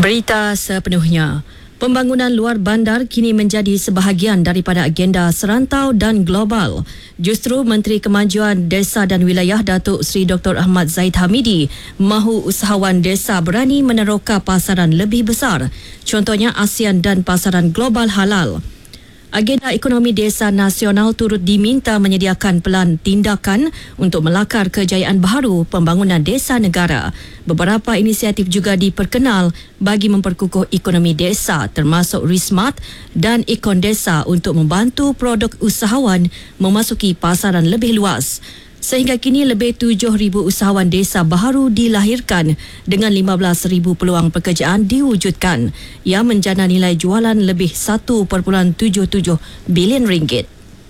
Berita sepenuhnya. Pembangunan luar bandar kini menjadi sebahagian daripada agenda serantau dan global. Justru Menteri Kemajuan Desa dan Wilayah Datuk Seri Dr. Ahmad Zahid Hamidi mahu usahawan desa berani meneroka pasaran lebih besar. Contohnya ASEAN dan pasaran global halal. Agenda ekonomi desa nasional turut diminta menyediakan pelan tindakan untuk melakar kejayaan baharu pembangunan desa negara. Beberapa inisiatif juga diperkenal bagi memperkukuh ekonomi desa termasuk Rismat dan Ikon Desa untuk membantu produk usahawan memasuki pasaran lebih luas. Sehingga kini lebih 7,000 usahawan desa baharu dilahirkan dengan 15,000 peluang pekerjaan diwujudkan yang menjana nilai jualan lebih 1.77 bilion ringgit.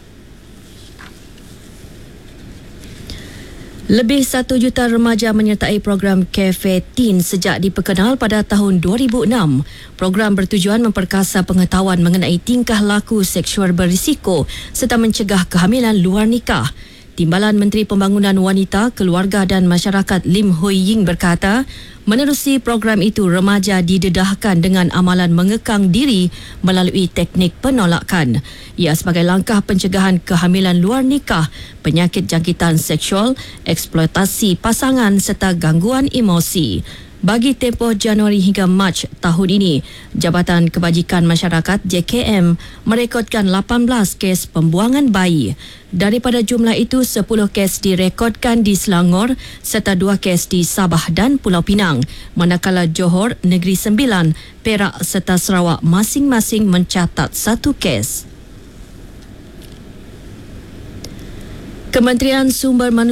Lebih 1 juta remaja menyertai program Cafe Teen sejak diperkenal pada tahun 2006. Program bertujuan memperkasa pengetahuan mengenai tingkah laku seksual berisiko serta mencegah kehamilan luar nikah. Timbalan Menteri Pembangunan Wanita, Keluarga dan Masyarakat Lim Hui Ying berkata, menerusi program itu remaja didedahkan dengan amalan mengekang diri melalui teknik penolakan. Ia sebagai langkah pencegahan kehamilan luar nikah, penyakit jangkitan seksual, eksploitasi pasangan serta gangguan emosi. Bagi tempoh Januari hingga Mac tahun ini, Jabatan Kebajikan Masyarakat JKM merekodkan 18 kes pembuangan bayi. Daripada jumlah itu, 10 kes direkodkan di Selangor serta 2 kes di Sabah dan Pulau Pinang, manakala Johor, Negeri Sembilan, Perak serta Sarawak masing-masing mencatat 1 kes. Kementerian Sumber Manusia